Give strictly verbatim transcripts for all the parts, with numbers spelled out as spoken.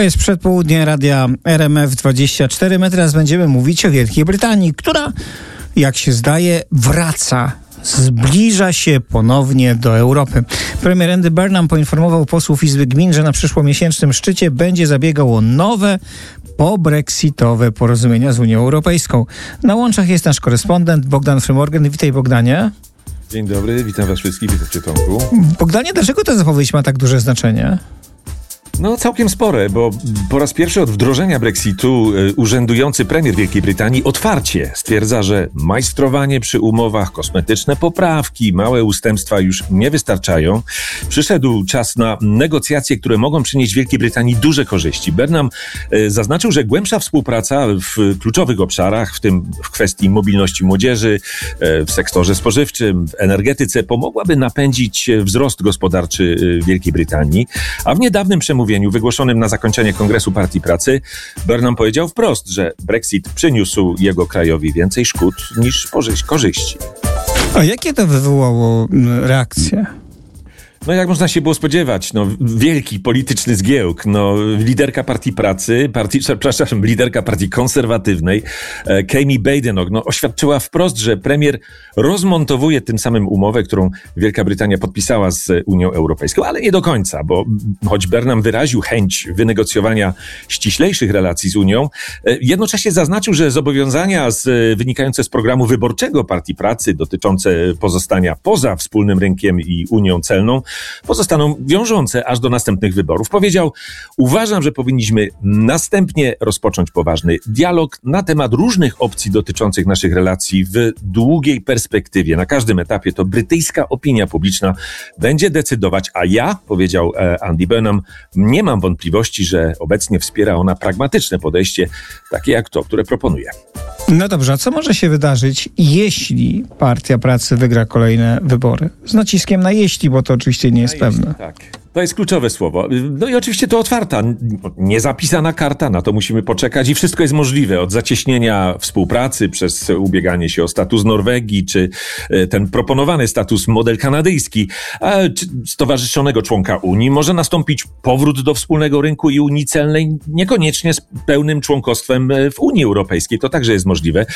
jest przedpołudnie radia R M F dwadzieścia cztery. My teraz będziemy mówić o Wielkiej Brytanii, która, jak się zdaje, wraca. Zbliża się ponownie do Europy. Premier Andy Burnham poinformował posłów Izby Gmin, że na przyszłomiesięcznym szczycie będzie zabiegał o nowe, pobrexitowe porozumienia z Unią Europejską. Na łączach jest nasz korespondent Bogdan Frymorgan. Witaj, Bogdanie. Dzień dobry, witam was wszystkich, witajcie, Tomku. Bogdanie, dlaczego ta zapowiedź ma tak duże znaczenie? No całkiem spore, bo po raz pierwszy od wdrożenia Brexitu y, urzędujący premier Wielkiej Brytanii otwarcie stwierdza, że majstrowanie przy umowach, kosmetyczne poprawki, małe ustępstwa już nie wystarczają. Przyszedł czas na negocjacje, które mogą przynieść Wielkiej Brytanii duże korzyści. Burnham y, zaznaczył, że głębsza współpraca w kluczowych obszarach, w tym w kwestii mobilności młodzieży, y, w sektorze spożywczym, w energetyce, pomogłaby napędzić wzrost gospodarczy y, Wielkiej Brytanii, a w niedawnym przemówieniu wygłoszonym na zakończenie Kongresu Partii Pracy Burnham powiedział wprost, że Brexit przyniósł jego krajowi więcej szkód niż korzyści. A jakie to wywołało reakcje? No jak można się było spodziewać, no wielki polityczny zgiełk, no liderka Partii Pracy, partii, przepraszam, liderka Partii Konserwatywnej, e, Kemi Badenoch, no oświadczyła wprost, że premier rozmontowuje tym samym umowę, którą Wielka Brytania podpisała z Unią Europejską, ale nie do końca, bo choć Burnham wyraził chęć wynegocjowania ściślejszych relacji z Unią, e, jednocześnie zaznaczył, że zobowiązania z, wynikające z programu wyborczego Partii Pracy dotyczące pozostania poza wspólnym rynkiem i Unią Celną pozostaną wiążące aż do następnych wyborów. Powiedział: uważam, że powinniśmy następnie rozpocząć poważny dialog na temat różnych opcji dotyczących naszych relacji w długiej perspektywie. Na każdym etapie to brytyjska opinia publiczna będzie decydować, a ja, powiedział Andy Burnham, nie mam wątpliwości, że obecnie wspiera ona pragmatyczne podejście, takie jak to, które proponuje. No dobrze, a co może się wydarzyć, jeśli Partia Pracy wygra kolejne wybory? Z naciskiem na jeśli, bo to oczywiście nie jest pewne. Tak. To jest kluczowe słowo. No i oczywiście to otwarta, niezapisana karta, na to musimy poczekać i wszystko jest możliwe. Od zacieśnienia współpracy przez ubieganie się o status Norwegii, czy ten proponowany status model kanadyjski, a, czy stowarzyszonego członka Unii. Może nastąpić powrót do wspólnego rynku i Unii Celnej, niekoniecznie z pełnym członkostwem w Unii Europejskiej. To także jest możliwe.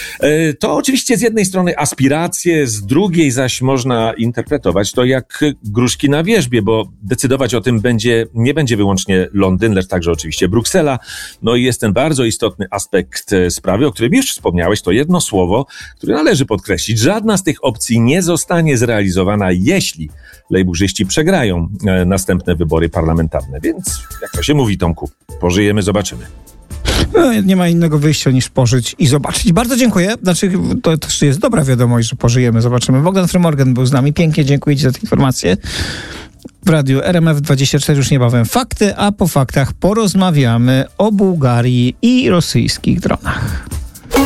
To oczywiście z jednej strony aspiracje, z drugiej zaś można interpretować to jak gruszki na wierzbie, bo decydować o tym będzie, nie będzie wyłącznie Londyn, lecz także oczywiście Bruksela. No i jest ten bardzo istotny aspekt sprawy, o którym już wspomniałeś, to jedno słowo, które należy podkreślić. Żadna z tych opcji nie zostanie zrealizowana, jeśli lejburzyści przegrają e, następne wybory parlamentarne. Więc, jak to się mówi, Tomku, pożyjemy, zobaczymy. No, nie ma innego wyjścia niż pożyć i zobaczyć. Bardzo dziękuję. Znaczy, to też jest dobra wiadomość, że pożyjemy, zobaczymy. Bogdan Frymorgan był z nami. Pięknie dziękuję Ci za te informacje. W radiu R M F dwadzieścia cztery już niebawem fakty, a po faktach porozmawiamy o Bułgarii i rosyjskich dronach.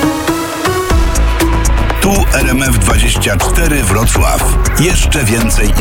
Tu R M F dwadzieścia cztery Wrocław. Jeszcze więcej